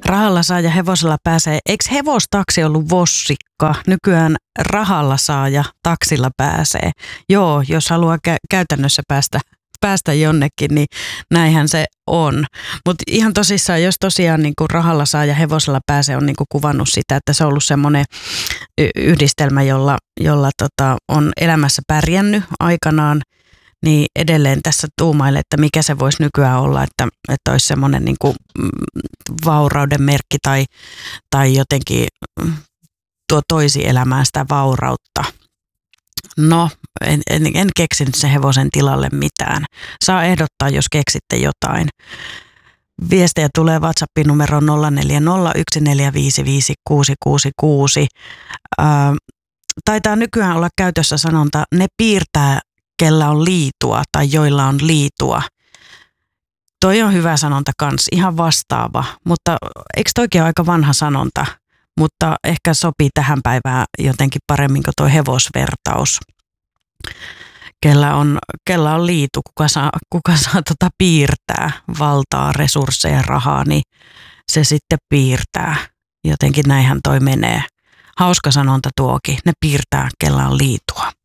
Rahalla saa ja hevosella pääsee. Eikö hevostaksi ollut vossikka? Nykyään rahalla saa ja taksilla pääsee. Joo, jos haluaa käytännössä päästä jonnekin, niin näinhän se on. Mutta ihan tosissaan, jos tosiaan niin kuin rahalla saa ja hevosella pääsee, on niin kuin kuvannut sitä, että se on ollut semmoinen yhdistelmä, jolla on elämässä pärjännyt aikanaan, niin edelleen tässä tuumaille, että mikä se voisi nykyään olla, että olisi semmoinen niin kuin vaurauden merkki tai jotenkin toisi elämään sitä vaurautta. No, en keksinyt sen hevosen tilalle mitään. Saa ehdottaa, jos keksitte jotain. Viestejä tulee WhatsAppin numero 0401455666. Taitaa nykyään olla käytössä sanonta, ne piirtää, kellä on liitua tai joilla on liitua. Toi on hyvä sanonta kans, ihan vastaava, mutta eikö toikin ole aika vanha sanonta? Mutta ehkä sopii tähän päivään jotenkin paremmin kuin tuo hevosvertaus. Kellä on liitu, kuka saa piirtää valtaa, resursseja, rahaa, niin se sitten piirtää. Jotenkin näinhän toi menee. Hauska sanonta tuokin, ne piirtää, kellä on liitua.